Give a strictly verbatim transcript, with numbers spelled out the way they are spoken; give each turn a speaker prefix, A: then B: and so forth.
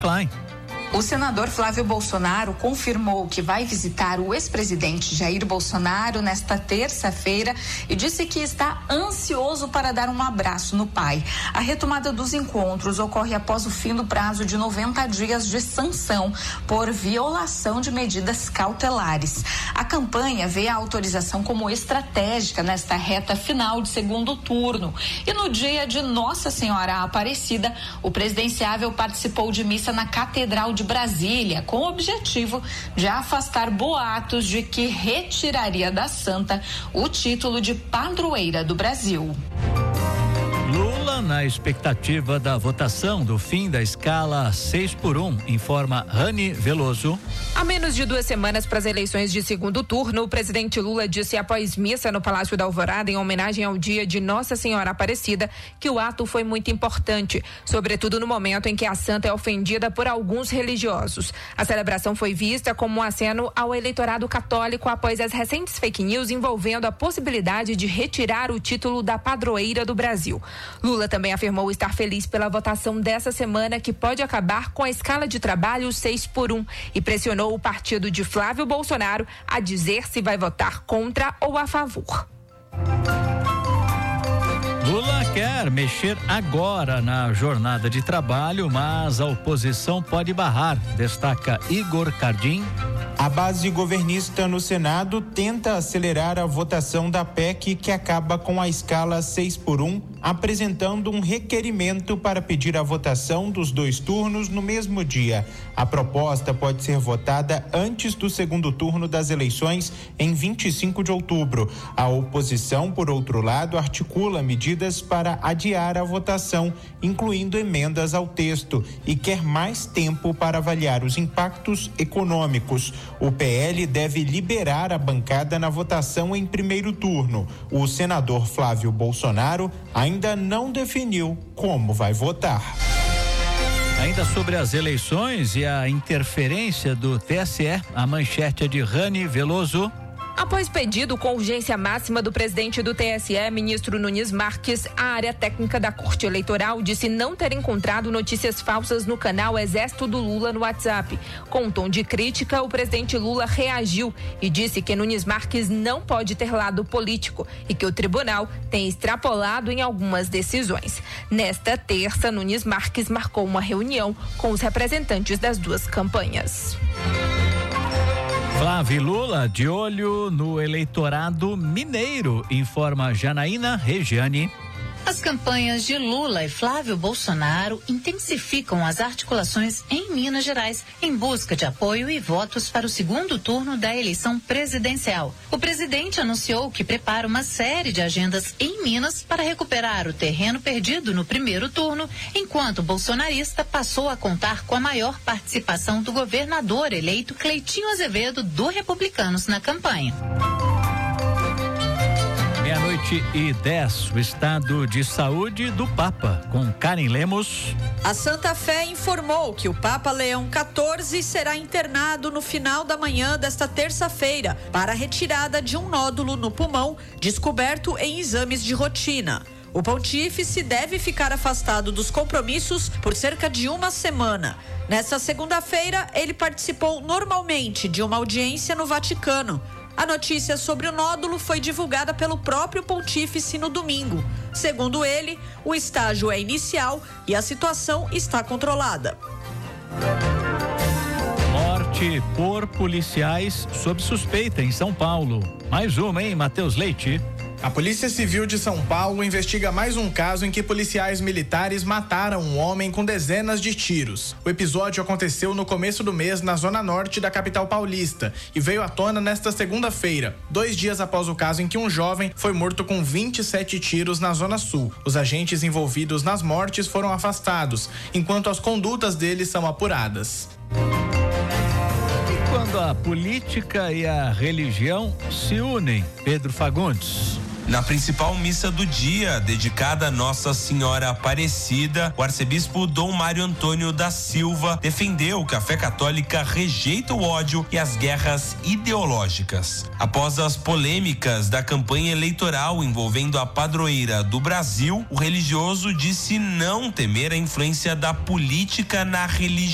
A: Klein.
B: O senador Flávio Bolsonaro confirmou que vai visitar o ex-presidente Jair Bolsonaro nesta terça-feira e disse que está ansioso para dar um abraço no pai. A retomada dos encontros ocorre após o fim do prazo de noventa dias de sanção por violação de medidas cautelares. A campanha vê a autorização como estratégica nesta reta final de segundo turno. E no dia de Nossa Senhora Aparecida, o presidenciável participou de missa na Catedral de Brasília, com o objetivo de afastar boatos de que retiraria da santa o título de padroeira do Brasil.
A: Lula na expectativa da votação do fim da escala seis por um, informa Rani Veloso.
C: A menos de duas semanas para as eleições de segundo turno, o presidente Lula disse após missa no Palácio da Alvorada, em homenagem ao dia de Nossa Senhora Aparecida, que o ato foi muito importante, sobretudo no momento em que a santa é ofendida por alguns religiosos. A celebração foi vista como um aceno ao eleitorado católico após as recentes fake news envolvendo a possibilidade de retirar o título da padroeira do Brasil. Lula também afirmou estar feliz pela votação dessa semana, que pode acabar com a escala de trabalho seis por um, e pressionou o partido de Flávio Bolsonaro a dizer se vai votar contra ou a favor.
A: Lula quer mexer agora na jornada de trabalho, mas a oposição pode barrar, destaca Igor Cardim.
D: A base governista no Senado tenta acelerar a votação da P E C que acaba com a escala seis por um, apresentando um requerimento para pedir a votação dos dois turnos no mesmo dia. A proposta pode ser votada antes do segundo turno das eleições em vinte e cinco de outubro. A oposição, por outro lado, articula medidas para adiar a votação, incluindo emendas ao texto, e quer mais tempo para avaliar os impactos econômicos. O P L deve liberar a bancada na votação em primeiro turno. O senador Flávio Bolsonaro ainda não definiu como vai votar.
A: Ainda sobre as eleições e a interferência do T S E, a manchete é de Rani Veloso.
C: Após pedido com urgência máxima do presidente do T S E, ministro Nunes Marques, a área técnica da Corte Eleitoral disse não ter encontrado notícias falsas no canal Exército do Lula no WhatsApp. Com um tom de crítica, o presidente Lula reagiu e disse que Nunes Marques não pode ter lado político e que o tribunal tem extrapolado em algumas decisões. Nesta terça, Nunes Marques marcou uma reunião com os representantes das duas campanhas.
A: Flávio Lula de olho no eleitorado mineiro, informa Janaína Regiane.
E: As campanhas de Lula e Flávio Bolsonaro intensificam as articulações em Minas Gerais em busca de apoio e votos para o segundo turno da eleição presidencial. O presidente anunciou que prepara uma série de agendas em Minas para recuperar o terreno perdido no primeiro turno, enquanto o bolsonarista passou a contar com a maior participação do governador eleito Cleitinho Azevedo do Republicanos na campanha.
A: Meia-noite e dez, o estado de saúde do Papa, com Karen Lemos.
F: A Santa Fé informou que o Papa Leão quatorze será internado no final da manhã desta terça-feira para a retirada de um nódulo no pulmão descoberto em exames de rotina. O pontífice deve ficar afastado dos compromissos por cerca de uma semana. Nesta segunda-feira, ele participou normalmente de uma audiência no Vaticano. A notícia sobre o nódulo foi divulgada pelo próprio pontífice no domingo. Segundo ele, o estágio é inicial e a situação está controlada.
A: Morte por policiais sob suspeita em São Paulo. Mais uma, hein, Matheus Leite?
G: A Polícia Civil de São Paulo investiga mais um caso em que policiais militares mataram um homem com dezenas de tiros. O episódio aconteceu no começo do mês na zona norte da capital paulista e veio à tona nesta segunda-feira, dois dias após o caso em que um jovem foi morto com vinte e sete tiros na zona sul. Os agentes envolvidos nas mortes foram afastados, enquanto as condutas deles são apuradas.
A: E quando a política e a religião se unem, Pedro Fagundes?
H: Na principal missa do dia, dedicada a Nossa Senhora Aparecida, o arcebispo Dom Mário Antônio da Silva defendeu que a fé católica rejeita o ódio e as guerras ideológicas. Após as polêmicas da campanha eleitoral envolvendo a padroeira do Brasil, o religioso disse não temer a influência da política na religião.